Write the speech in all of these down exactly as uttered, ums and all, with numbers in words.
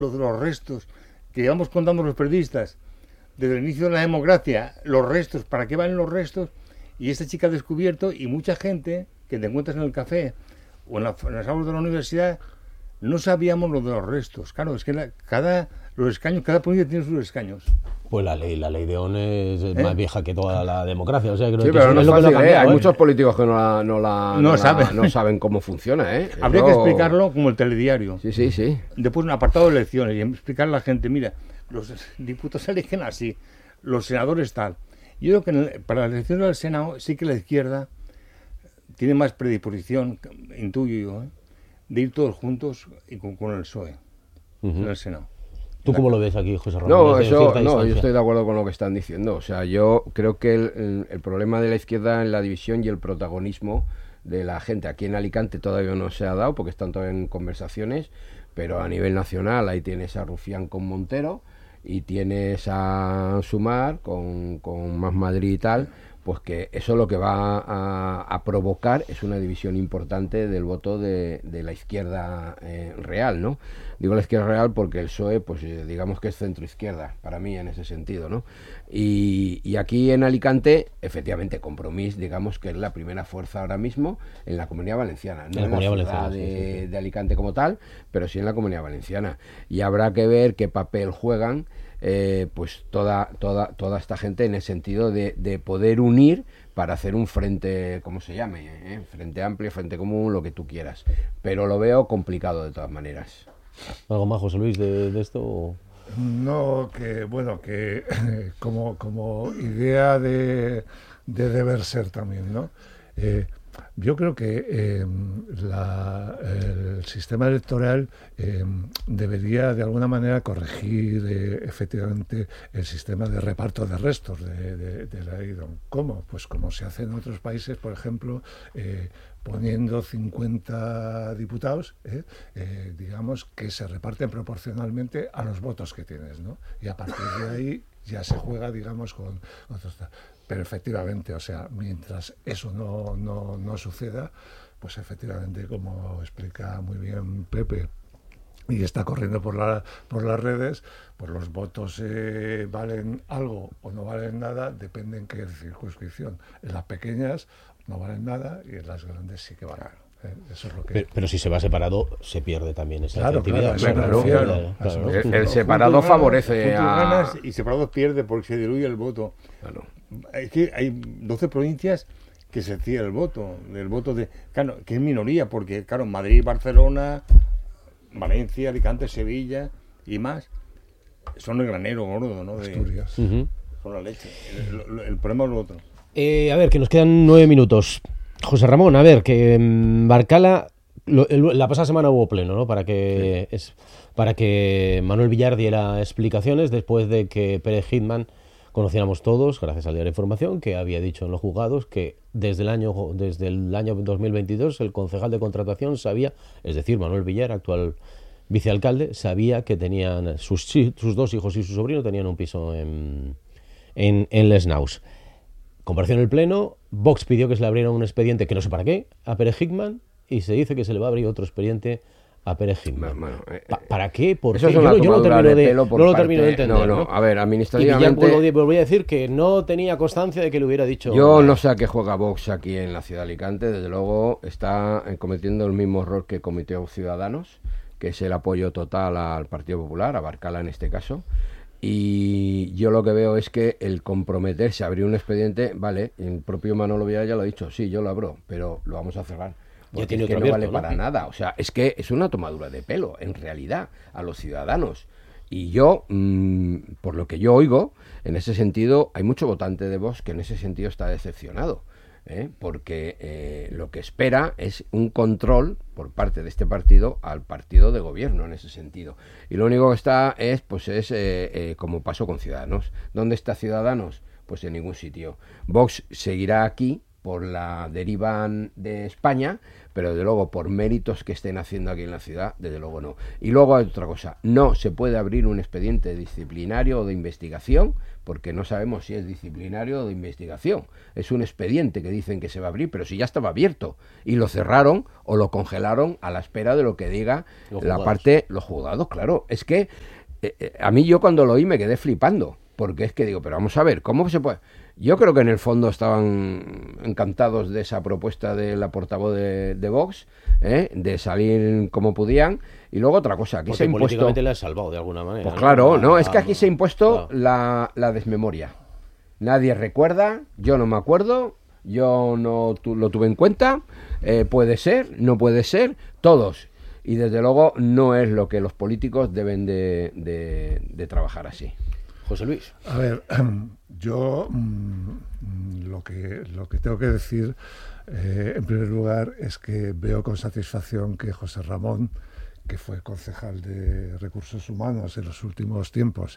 Lo de los restos que llevamos contando los periodistas desde el inicio de la democracia, los restos, ¿para qué van los restos? Y esta chica ha descubierto, y mucha gente que te encuentras en el café o en, la, en las aulas de la universidad, no sabíamos lo de los restos. Claro, es que la, cada los escaños, cada provincia tiene sus escaños. Pues la ley, la ley de Oon es ¿Eh? más vieja que toda la democracia. O sea, creo sí, que pero es, no es es lo que no fácil, ha ¿eh? cambiado, Hay ¿eh? muchos políticos que no, la, no, la, No no, la- saben. no saben cómo funciona, ¿eh? Habría Eso- que explicarlo como el telediario. Sí, sí, sí. Después un apartado de elecciones y explicar a la gente, mira, los diputados se eligen así, los senadores tal. Yo creo que en el- para las elecciones del Senado sí que la izquierda tiene más predisposición, intuyo yo, ¿eh? de ir todos juntos y con, con el P S O E Ujú. en el Senado. ¿Tú cómo lo ves aquí, José Ramón? No, Desde eso, cierta no, yo distancia. estoy de acuerdo con lo que están diciendo. O sea, yo creo que el, el- el problema de la izquierda en la división y el protagonismo de la gente aquí en Alicante todavía no se ha dado porque están todavía en conversaciones, pero a nivel nacional ahí tienes a Rufián con Montero y tienes a Sumar con, con Más Madrid y tal, pues que eso lo que va a, a provocar es una división importante del voto de, de la izquierda eh, real, ¿no? Digo la izquierda real porque el P S O E, pues eh, digamos que es centro-izquierda, para mí en ese sentido, ¿no? Y, y aquí en Alicante, efectivamente, Compromís, digamos que es la primera fuerza ahora mismo en la Comunidad Valenciana, no En la en la Comunidad ciudad Valenciana, sí, de, sí, sí. de Alicante como tal, pero sí en la Comunidad Valenciana. Y habrá que ver qué papel juegan eh, pues toda, toda, toda esta gente en el sentido de, de poder unir para hacer un frente, ¿cómo se llame? ¿eh? Frente amplio, frente común, lo que tú quieras. Pero lo veo complicado de todas maneras. ¿Algo más, José Luis, de, de esto? o- No, que bueno, que como, como idea de, de deber ser también, ¿no? Eh, yo creo que eh, la- el sistema electoral eh, debería de alguna manera corregir eh, efectivamente el sistema de reparto de restos de, de, de la I D O. ¿Cómo? Pues como se hace en otros países, por ejemplo, eh, poniendo cincuenta diputados, ¿eh? Eh, digamos, que se reparten proporcionalmente a los votos que tienes, ¿no? Y a partir de ahí ya se juega, digamos, con otros. Pero efectivamente, o sea, mientras eso no, no, no suceda, pues efectivamente, como explica muy bien Pepe, y está corriendo por la, por las redes, pues los votos eh, valen algo o no valen nada, depende en qué circunscripción. En las pequeñas no valen nada y en las grandes sí que valen. ¿eh? Eso es lo que... Pero, pero si se va separado, se pierde también esa Claro, efectividad. claro, ¿no? eso me Claro, refiero. claro, Eso ¿no? me El, refiero. el separado Juntos ganas, favorece juntos a... ganas y separados pierde porque se diluye el voto. Claro. Es que hay doce provincias que se cierra el voto, el voto de, claro, que es minoría, porque claro, Madrid, Barcelona, Valencia, Alicante, Sevilla y más, son el granero gordo, ¿no? De, Asturias. Ujú. son la leche. El, el- el problema es lo otro. Eh, a ver, que nos quedan nueve minutos. José Ramón, a ver, que mm, Barcala, lo- el- la pasada semana hubo pleno, ¿no? Para que, es, para que Manuel Villar diera explicaciones después de que Pérez Hitman conociéramos todos, gracias al diario de Información, que había dicho en los juzgados que desde el año desde el año dos mil veintidós el concejal de contratación sabía, es decir, Manuel Villar, actual vicealcalde, sabía que tenían sus, chi- sus dos hijos y su sobrino tenían un piso en, en, en Les Naus. Comparación en el Pleno, Vox pidió que se le abriera un expediente, que no sé para qué, a Pérez Hitman, y se dice que se le va a abrir otro expediente a Pérez Hitman. Bueno, eh, Pa- ¿Para qué? ¿Por Eso qué? es una Yo, no- yo no tomadura termino de de, pelo por no lo parte- termino de entender. no, no, a ver, Y Villar administrativamente... volví- volví a decir que no tenía constancia de que le hubiera dicho... Yo no sé a qué juega Vox aquí en la ciudad de Alicante, desde luego está eh, cometiendo el mismo error que cometió Ciudadanos, que es el apoyo total al Partido Popular, a Barcala en este caso, y yo lo que veo es que el comprometerse a abrir un expediente, vale, el propio Manolo Villar ya lo ha dicho, sí, yo lo abro, pero lo vamos a cerrar. Porque tiene es que otro no abierto, vale ¿no? para nada, o sea, es que es una tomadura de pelo, en realidad, a los ciudadanos. Y yo, mmm, por lo que yo oigo, en ese sentido, hay mucho votante de Vox que en ese sentido está decepcionado, ¿eh? Porque eh, lo que espera es un control por parte de este partido al partido de gobierno en ese sentido. Y lo único que está es, pues es eh, eh, como pasó con Ciudadanos. ¿Dónde está Ciudadanos? Pues en ningún sitio. Vox seguirá aquí por la deriva de España, pero desde luego por méritos que estén haciendo aquí en la ciudad, desde luego no. Y luego hay otra cosa, no se puede abrir un expediente disciplinario o de investigación, porque no sabemos si es disciplinario o de investigación. Es un expediente que dicen que se va a abrir, pero si ya estaba abierto y lo cerraron o lo congelaron a la espera de lo que diga los la juzgados. parte, los juzgados, claro. Es que eh, eh, a mí yo cuando lo oí me quedé flipando, porque es que digo, pero vamos a ver, ¿cómo se puede? Yo creo que en el fondo estaban encantados de esa propuesta de la portavoz de, de Vox, ¿eh? De salir como podían. Y luego otra cosa, aquí Porque se ha impuesto... políticamente le has salvado de alguna manera. Pues ¿no? claro, no, La- es que aquí se ha impuesto claro. la, la desmemoria. Nadie recuerda, yo no me acuerdo, yo no tu- lo tuve en cuenta, eh, puede ser, no puede ser, todos. Y desde luego no es lo que los políticos deben de, de- de trabajar así. José Luis. A ver, yo mm, lo que lo que tengo que decir, eh, en primer lugar, es que veo con satisfacción que José Ramón, que fue concejal de Recursos Humanos en los últimos tiempos,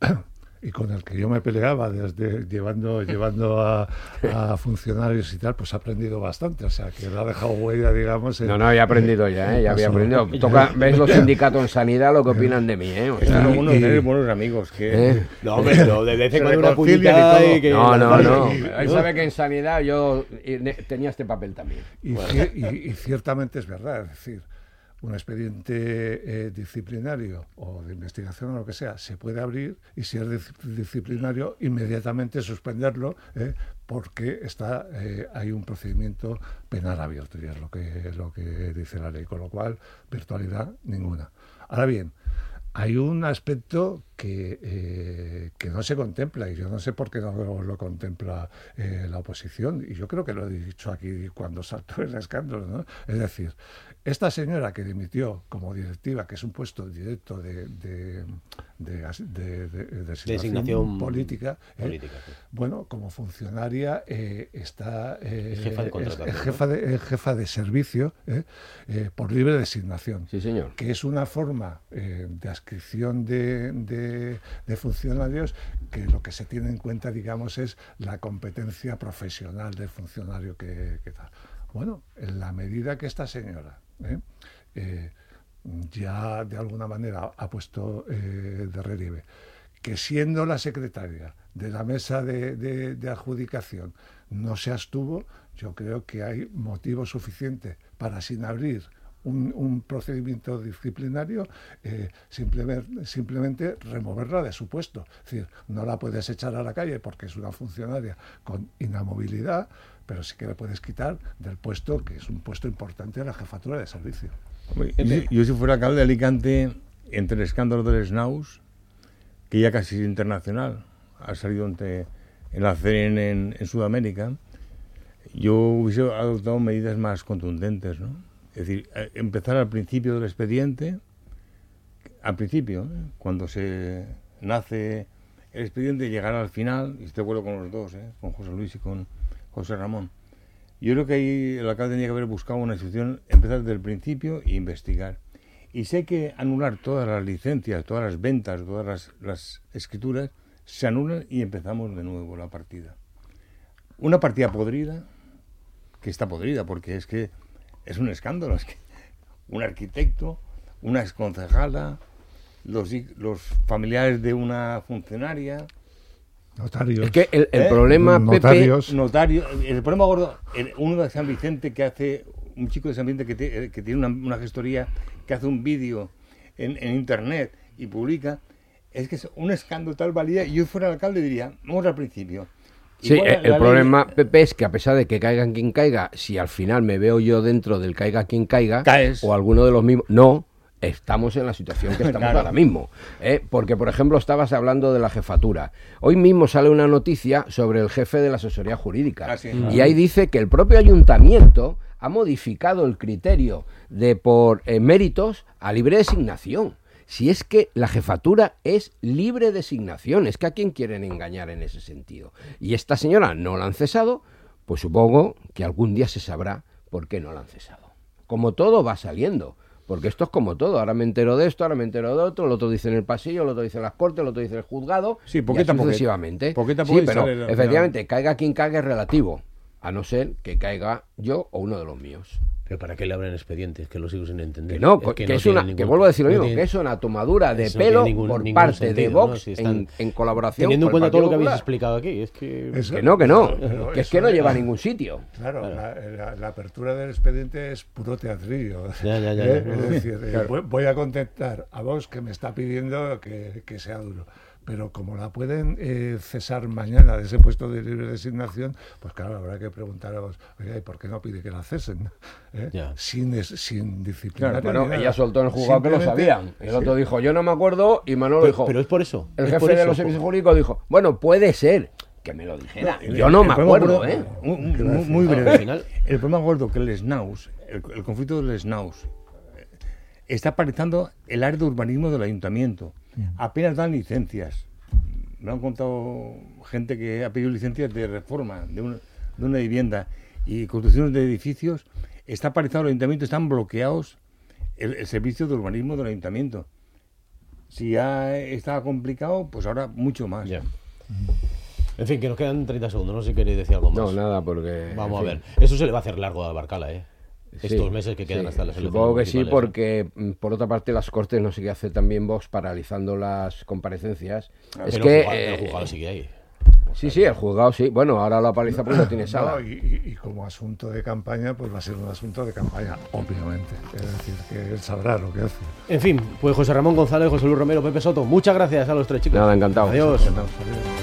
y con el que yo me peleaba desde llevando llevando a, a funcionarios y tal, pues ha aprendido bastante, o sea, que le ha dejado huella, digamos. En, No, no, ya he aprendido ya, ¿eh? Ya había Eso. aprendido. Toca, ¿ves los sindicatos en sanidad lo que opinan de mí, eh? O Es sea, lo bueno de y- tener buenos amigos, que... ¿eh? No, hombre, pero de vez en Se cuando una reconcilian y puñita todo. y que... No, no, no. y- Él sabe que en sanidad yo eh, ne- tenía este papel también. Y, ci- y- y ciertamente es verdad, es decir, un expediente eh, disciplinario o de investigación o lo que sea se puede abrir, y si es dis- disciplinario inmediatamente suspenderlo, eh, porque está eh, hay un procedimiento penal abierto, y es lo que lo que dice la ley, con lo cual virtualidad ninguna. Ahora bien, hay un aspecto que, eh, que no se contempla, y yo no sé por qué no lo, lo contempla eh, la oposición, y yo creo que lo he dicho aquí cuando saltó el escándalo, ¿no? Es decir, esta señora que dimitió como directiva, que es un puesto directo de, de, de, de, de- de designación Designación política, ¿eh? política, sí. Bueno, como funcionaria eh, está eh, Es jefa de es- contratación, es ¿no? jefa de, es jefa de servicio eh, eh, por libre designación, Sí, señor. que es una forma eh, de adscripción de, de, de funcionarios que lo que se tiene en cuenta, digamos, es la competencia profesional del funcionario que, que tal. Bueno, en la medida que esta señora eh, eh, ya de alguna manera ha puesto eh, de relieve que, siendo la secretaria de la mesa de, de, de adjudicación, no se abstuvo, yo creo que hay motivo suficiente para, sin abrir un, un procedimiento disciplinario, eh, simplemente, simplemente removerla de su puesto. Es decir, no la puedes echar a la calle porque es una funcionaria con inamovilidad, pero sí que la puedes quitar del puesto, que es un puesto importante en la jefatura de servicio. Hombre, Yo, yo si fuera alcalde de Alicante, entre el escándalo del SNAUS, que ya casi es internacional, ha salido ante, en la C N N en, en Sudamérica, yo hubiese adoptado medidas más contundentes, ¿no? Es decir, eh, empezar al principio del expediente, al principio, ¿eh? Cuando se nace el expediente, llegar al final, y estoy de acuerdo con los dos, ¿eh? Con José Luis y con José Ramón. Yo creo que ahí el alcalde tenía que haber buscado una institución, empezar desde el principio e investigar. Y sé que anular todas las licencias, todas las ventas, todas las, las escrituras, se anulan y empezamos de nuevo la partida. Una partida podrida, que está podrida, porque es que es un escándalo, es que un arquitecto, una exconcejala, los, los familiares de una funcionaria... Notarios. Es que el, el ¿Eh? problema, Notarios. Notario, el problema gordo, el- uno de San Vicente que hace, un chico de San Vicente que, te- que tiene una, una gestoría, que hace un vídeo en, en internet y publica, es que es un escándalo tal valía, y yo fuera alcalde diría, vamos al principio. Sí, Igual el, la el ley- problema, Pepe, es que a pesar de que caigan quien caiga, si al final me veo yo dentro del caiga quien caiga, Caes. o alguno de los mismos, no, estamos en la situación que estamos Claro. ahora mismo. ¿eh? Porque, por ejemplo, estabas hablando de la jefatura. Hoy mismo sale una noticia sobre el jefe de la asesoría jurídica. Ah, sí. Y ahí dice que el propio ayuntamiento ha modificado el criterio de por eh, méritos a libre designación. Si es que la jefatura es libre designación, es que a quién quieren engañar en ese sentido. Y esta señora no la han cesado, pues supongo que algún día se sabrá por qué no la han cesado. Como todo va saliendo, porque esto es como todo. Ahora me entero de esto, ahora me entero de otro, el otro dice en el pasillo, el otro dice en las cortes, el otro dice en el juzgado, Sí, y poquito así a poquito. sucesivamente. Poquito a Sí, poquito pero sale la- efectivamente, caiga quien caiga es relativo, a no ser que caiga yo o uno de los míos. Pero ¿para qué le abren expedientes? Que lo sigo sin entender. Que no, es que, no es una, ningún, que vuelvo a decir lo no mismo, tiene, que es una tomadura de eso no pelo tiene ningún, por ningún parte sentido, de Vox, ¿no? Si están, en, en colaboración teniendo en con el cuenta todo lo que Partido habéis Popular. explicado aquí. Es que... Eso- Que no, que no, Pero que es eso que no es- lleva a ningún sitio. Claro, Claro. La, la- la apertura del expediente es puro teatrillo. Ya, ya, ya, ¿Eh? ya. Es decir, eh, Claro. voy, voy a contentar a vos que me está pidiendo que, que sea duro. Pero como la pueden eh, cesar mañana de ese puesto de libre designación, pues claro, habrá que preguntaros, oye, ¿por qué no pide que la cesen? ¿Eh? Ya. Sin, es- sin disciplinario. Bueno, ni nada. ella soltó en el juzgado que lo Simplemente- sabían. El Sí. otro dijo, yo no me acuerdo, y Manolo Pero, dijo, pero es por eso. el es jefe por de eso, los servicios jurídicos dijo, bueno, puede ser que me lo dijera. El- Yo no el me problema acuerdo, gordo- ¿eh? Muy, muy- muy Claro, breve. al final- El problema gordo que el S N A U S, el, el conflicto del S N A U S, eh, está paralizando el área de urbanismo del ayuntamiento. Apenas dan licencias. Me han contado gente que ha pedido licencias de reforma de, un- de una vivienda y construcciones de edificios. Está paralizado el ayuntamiento, están bloqueados el, el servicio de urbanismo del ayuntamiento. Si ya estaba complicado, pues ahora mucho más. Ya. En fin, que nos quedan treinta segundos. No sé si queréis decir algo más. No, nada, porque... Vamos en a fin. ver. Eso se le va a hacer largo a Barcala, ¿eh? Sí, Estos meses que quedan sí. hasta las elecciones Supongo que sí, municipales, ¿eh? porque mm, por otra parte las Cortes no sé qué hace también Vox paralizando las comparecencias. es Pero que... el juzgado, eh, el juzgado sigue ahí. sí, sí, el juzgado sí. Bueno, ahora la paliza porque no tiene sala. No, y, y- y como asunto de campaña, pues va a ser un asunto de campaña, obviamente. Es decir, que él sabrá lo que hace. En fin, pues José Ramón González, José Luis Romero, Pepe Soto, muchas gracias a los tres chicos. Nada, encantado. Adiós. Adiós.